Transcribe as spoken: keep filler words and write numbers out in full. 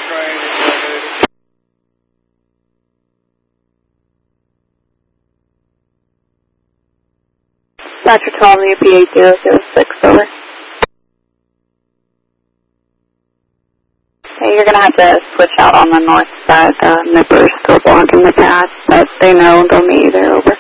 Roger twelve, U P eight zero zero six, over. Okay, you're going to have to switch out on the north side. The nippers still blocking the path, but they know they'll meet you there, over.